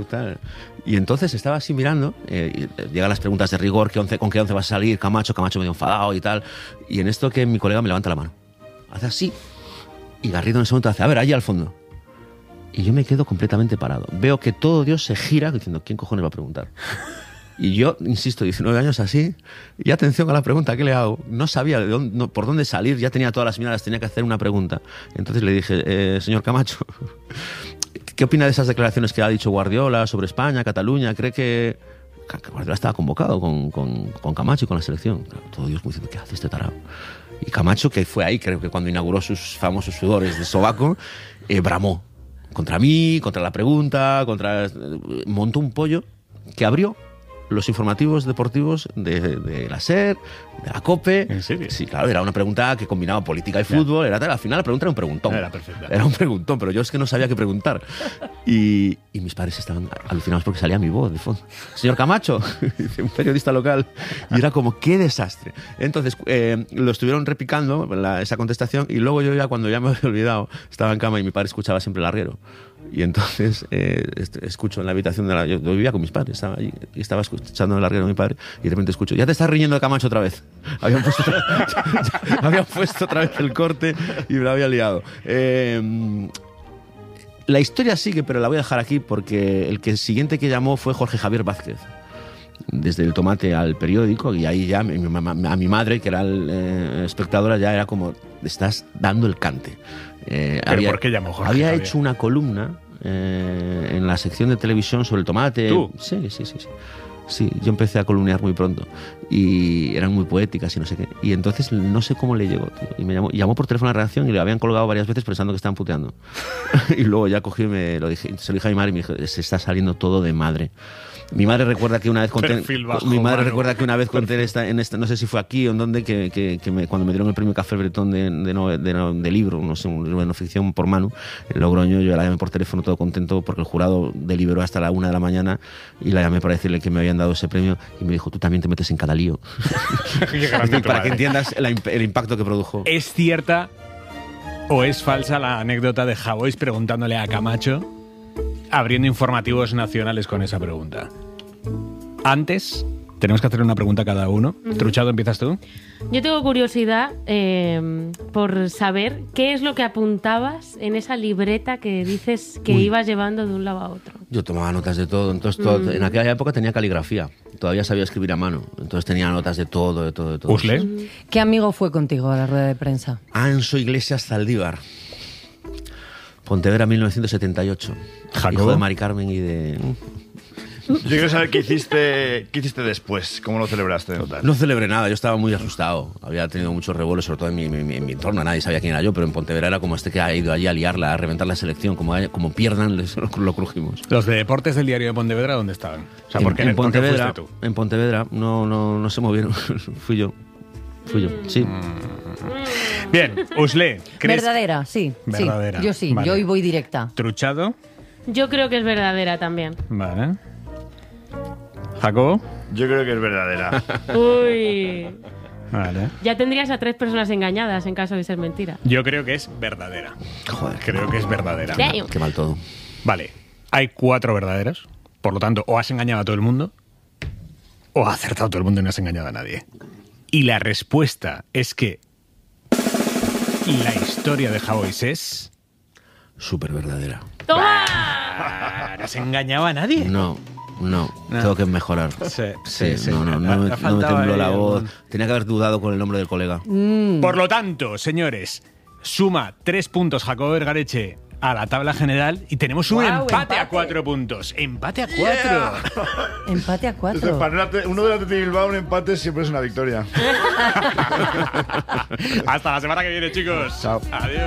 tal. Y entonces estaba así mirando, y llegan las preguntas de rigor, ¿con qué 11 vas a salir, Camacho? Camacho medio enfadado y tal. Y en esto que mi colega me levanta la mano. Hace así. Y Garrido en ese momento hace, a ver, allí al fondo. Y yo me quedo completamente parado. Veo que todo Dios se gira diciendo, ¿quién cojones va a preguntar? Y yo, insisto, 19 años así, y atención a la pregunta, ¿qué le hago? No sabía por dónde salir, ya tenía todas las miradas, tenía que hacer una pregunta. Entonces le dije, señor Camacho, ¿qué opina de esas declaraciones que ha dicho Guardiola sobre España, Cataluña? ¿Cree que Guardiola estaba convocado con Camacho y con la selección? Claro, todo Dios me diciendo, ¿qué hace este tarado? Y Camacho, que fue ahí, creo que cuando inauguró sus famosos sudores de sobaco, bramó contra mí, contra la pregunta, montó un pollo que abrió los informativos deportivos de la SER, de la COPE. ¿En serio? Sí, claro, era una pregunta que combinaba política y fútbol. Era tal. Al final la pregunta era un preguntón. Era perfecta. Era un preguntón, pero yo es que no sabía qué preguntar. Y mis padres estaban alucinados porque salía mi voz de fondo. Señor Camacho, un periodista local. Y era como, qué desastre. Entonces, lo estuvieron repicando, esa contestación, y luego yo ya, cuando ya me había olvidado, estaba en cama y mi padre escuchaba siempre el arriero. Y entonces escucho en la habitación yo vivía con mis padres, estaba allí, y estaba escuchando el larguero de mi padre, y de repente escucho, ya te estás riñendo de Camacho otra vez. Habían puesto otra vez el corte y me lo había liado. La historia sigue, pero la voy a dejar aquí porque el siguiente que llamó fue Jorge Javier Vázquez. Desde el tomate al periódico, y ahí ya a mi madre, que era espectadora, ya era como, estás dando el cante. ¿Pero por qué llamó Jorge Había Javier? hecho una columna en la sección de televisión sobre el tomate. ¿Tú? Sí. Sí, yo empecé a columniar muy pronto y eran muy poéticas y no sé qué. Y entonces no sé cómo le llegó, tío. Y me llamó por teléfono a la redacción y le habían colgado varias veces pensando que estaban puteando. Y luego ya cogí y se lo dije a mi madre y me dijo, se está saliendo todo de madre. Mi madre recuerda que una vez conté, no sé si fue aquí o en dónde, que cuando me dieron el premio Café Bretón de libro, no sé, un libro de no ficción por Manu, en Logroño, yo la llamé por teléfono todo contento porque el jurado deliberó hasta la 1 de la mañana y la llamé para decirle que me habían dado ese premio y me dijo, tú también te metes en cada lío. Para que entiendas el impacto que produjo. ¿Es cierta o es falsa la anécdota de Javois preguntándole a Camacho, abriendo informativos nacionales con esa pregunta? Antes, tenemos que hacer una pregunta a cada uno. Truchado, ¿empiezas tú? Yo tengo curiosidad por saber qué es lo que apuntabas en esa libreta que dices que ibas llevando de un lado a otro. Yo tomaba notas de todo. Entonces, en aquella época tenía caligrafía. Todavía sabía escribir a mano. Entonces tenía notas de todo. ¿Usle? ¿Qué amigo fue contigo a la rueda de prensa? Anso Iglesias Zaldívar. Pontevedra 1978. ¿Jacobo? Hijo de Mari Carmen y de... Yo quiero saber qué hiciste después, cómo lo celebraste. No celebré nada, yo estaba muy asustado. Había tenido muchos revuelos, sobre todo en mi entorno. Nadie sabía quién era yo, pero en Pontevedra era como este que ha ido allí a liarla, a reventar la selección. Como pierdan, lo crujimos. Los de deportes del diario de Pontevedra, ¿dónde estaban? O sea, ¿por qué Pontevedra, fuiste tú? En Pontevedra no se movieron. Fui yo, sí. Bien, Usle, ¿crees? Verdadera, sí. Verdadera. Sí, yo sí, Vale. yo hoy voy directa. ¿Truchado? Yo creo que es verdadera también. Vale. ¿Jacobo? Yo creo que es verdadera. Uy. Vale. Ya tendrías a 3 personas engañadas en caso de ser mentira. Yo creo que es verdadera. Joder, Creo que es verdadera. Damn. qué mal todo. Vale, hay 4 verdaderas. Por lo tanto, o has engañado a todo el mundo, o has acertado a todo el mundo y no has engañado a nadie. Y la respuesta es que la historia de Javois es... Súper verdadera. ¡Toma! ¿No has engañado a nadie? No, tengo que mejorar. Sí. No me tembló la voz. Tenía que haber dudado con el nombre del colega. Por lo tanto, señores, suma 3 puntos Jacobo Vergareche a la tabla general y tenemos un empate a 4 puntos. ¡Empate a 4! Yeah. Empate a 4. Entonces, para uno de Athletic Bilbao, un empate siempre es una victoria. Hasta la semana que viene, chicos. Chao. Adiós.